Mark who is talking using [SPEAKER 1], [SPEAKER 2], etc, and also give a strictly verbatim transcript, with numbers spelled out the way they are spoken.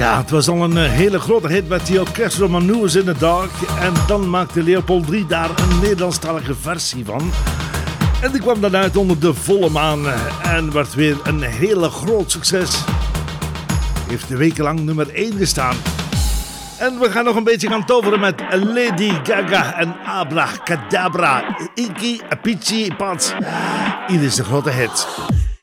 [SPEAKER 1] Ja, het was al een uh, hele grote hit met die Orchestral Manoeuvres in the Dark. En dan maakte Leopold drie daar een Nederlandstalige versie van. En die kwam dan uit onder de volle maan. En werd weer een hele groot succes. Heeft wekenlang nummer één gestaan. En we gaan nog een beetje gaan toveren met Lady Gaga en Abracadabra. Iki, Apici, Pats. Hier is de grote hit.